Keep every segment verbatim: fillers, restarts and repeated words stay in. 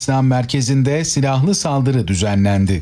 İslam merkezinde silahlı saldırı düzenlendi.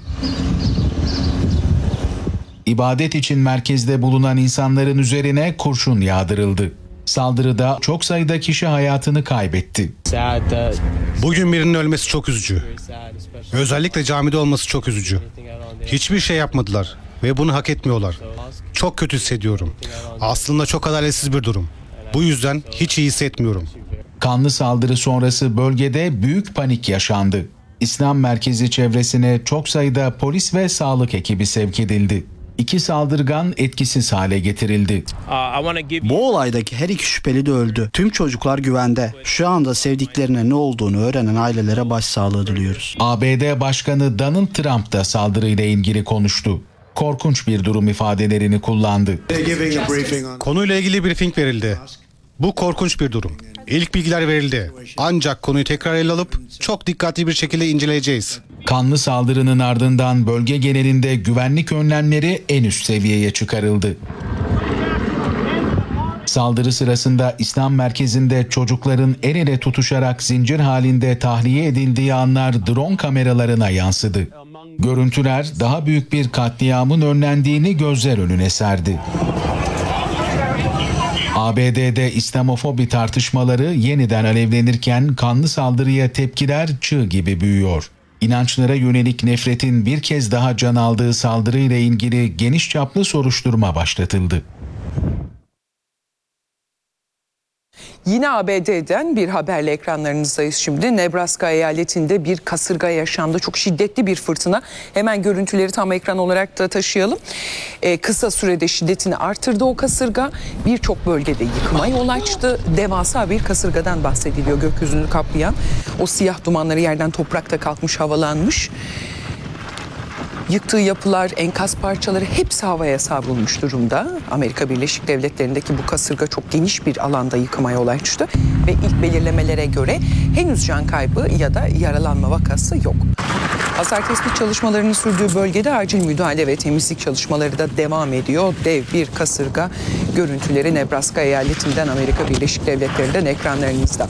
İbadet için merkezde bulunan insanların üzerine kurşun yağdırıldı. Saldırıda çok sayıda kişi hayatını kaybetti. Bugün birinin ölmesi çok üzücü. Özellikle camide olması çok üzücü. Hiçbir şey yapmadılar ve bunu hak etmiyorlar. Çok kötü hissediyorum. Aslında çok adaletsiz bir durum. Bu yüzden hiç iyi hissetmiyorum. Kanlı saldırı sonrası bölgede büyük panik yaşandı. İslam merkezi çevresine çok sayıda polis ve sağlık ekibi sevk edildi. İki saldırgan etkisiz hale getirildi. Bu olaydaki her iki şüpheli de öldü. Tüm çocuklar güvende. Şu anda sevdiklerine ne olduğunu öğrenen ailelere başsağlığı diliyoruz. A B D Başkanı Donald Trump da saldırıyla ilgili konuştu. Korkunç bir durum ifadelerini kullandı. Konuyla ilgili briefing verildi. Bu korkunç bir durum. İlk bilgiler verildi. Ancak konuyu tekrar ele alıp çok dikkatli bir şekilde inceleyeceğiz. Kanlı saldırının ardından bölge genelinde güvenlik önlemleri en üst seviyeye çıkarıldı. Saldırı sırasında İslam merkezinde çocukların el ele tutuşarak zincir halinde tahliye edildiği anlar drone kameralarına yansıdı. Görüntüler daha büyük bir katliamın önlendiğini gözler önüne serdi. A B D'de İslamofobi tartışmaları yeniden alevlenirken kanlı saldırıya tepkiler çığ gibi büyüyor. İnançlara yönelik nefretin bir kez daha can aldığı saldırıyla ilgili geniş çaplı soruşturma başlatıldı. Yine A B D'den bir haberle ekranlarınızdayız şimdi. Nebraska eyaletinde bir kasırga yaşandı. Çok şiddetli bir fırtına. Hemen görüntüleri tam ekran olarak da taşıyalım. Ee, kısa sürede şiddetini artırdı o kasırga. Birçok bölgede yıkıma yol açtı. Devasa bir kasırgadan bahsediliyor, gökyüzünü kaplayan. O siyah dumanları yerden toprakta kalkmış, havalanmış. Yıktığı yapılar, enkaz parçaları hepsi havaya savrulmuş durumda. Amerika Birleşik Devletleri'ndeki bu kasırga çok geniş bir alanda yıkıma yol açtı. Ve ilk belirlemelere göre henüz can kaybı ya da yaralanma vakası yok. Hasar tespit çalışmalarının sürdüğü bölgede acil müdahale ve temizlik çalışmaları da devam ediyor. Dev bir kasırga görüntüleri Nebraska eyaletinden, Amerika Birleşik Devletleri'nden ekranlarınızda.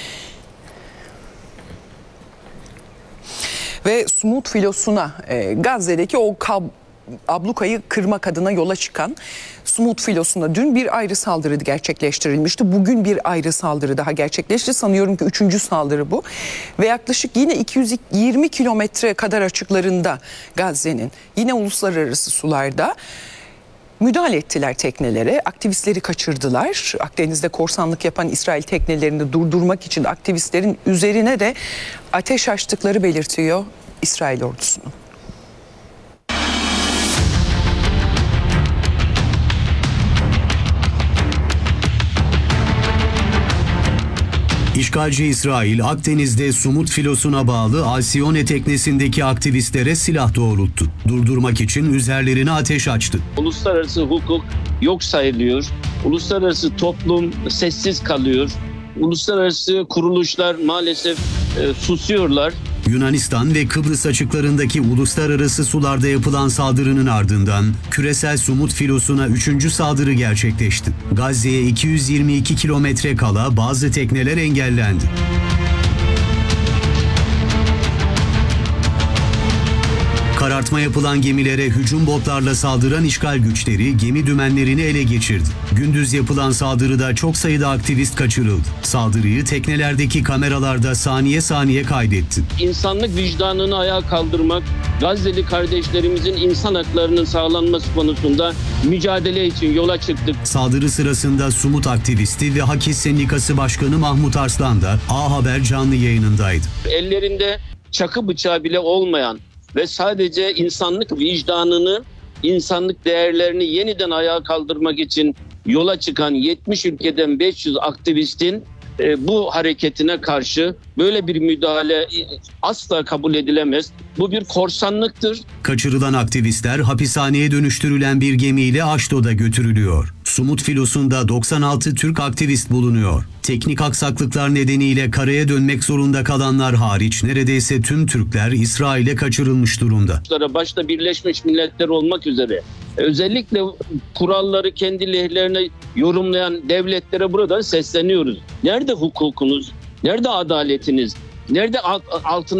Ve Sumut filosuna, e, Gazze'deki o kab, ablukayı kırmak adına yola çıkan Sumut filosuna dün bir ayrı saldırı gerçekleştirilmişti. Bugün bir ayrı saldırı daha gerçekleşti. Sanıyorum ki üçüncü saldırı bu. Ve yaklaşık yine iki yüz yirmi kilometre kadar açıklarında Gazze'nin, yine uluslararası sularda müdahale ettiler teknelere, aktivistleri kaçırdılar. Akdeniz'de korsanlık yapan İsrail teknelerini durdurmak için aktivistlerin üzerine de ateş açtıkları belirtiyor İsrail ordusunun. İşgalci İsrail, Akdeniz'de Sumut filosuna bağlı Alsione teknesindeki aktivistlere silah doğrulttu. Durdurmak için üzerlerine ateş açtı. Uluslararası hukuk yok sayılıyor. Uluslararası toplum sessiz kalıyor. Uluslararası kuruluşlar maalesef e, susuyorlar. Yunanistan ve Kıbrıs açıklarındaki uluslararası sularda yapılan saldırının ardından küresel Sumut filosuna üçüncü saldırı gerçekleşti. Gazze'ye iki yüz yirmi iki kilometre kala bazı tekneler engellendi. Karartma yapılan gemilere hücum botlarla saldıran işgal güçleri gemi dümenlerini ele geçirdi. Gündüz yapılan saldırıda çok sayıda aktivist kaçırıldı. Saldırıyı teknelerdeki kameralarda saniye saniye kaydetti. İnsanlık vicdanını ayağa kaldırmak, Gazze'li kardeşlerimizin insan haklarının sağlanması konusunda mücadele için yola çıktık. Saldırı sırasında Sumut aktivisti ve Hakis Sendikası Başkanı Mahmut Arslan da A Haber canlı yayınındaydı. Ellerinde çakı bıçağı bile olmayan ve sadece insanlık vicdanını, insanlık değerlerini yeniden ayağa kaldırmak için yola çıkan yetmiş ülkeden beş yüz aktivistin e, bu hareketine karşı böyle bir müdahale asla kabul edilemez. Bu bir korsanlıktır. Kaçırılan aktivistler hapishaneye dönüştürülen bir gemiyle Aşdod'a götürülüyor. Sumut filosunda doksan altı Türk aktivist bulunuyor. Teknik aksaklıklar nedeniyle karaya dönmek zorunda kalanlar hariç neredeyse tüm Türkler İsrail'e kaçırılmış durumda. Başta Birleşmiş Milletler olmak üzere özellikle kuralları kendi lehlerine yorumlayan devletlere buradan sesleniyoruz. Nerede hukukunuz? Nerede adaletiniz? Nerede altın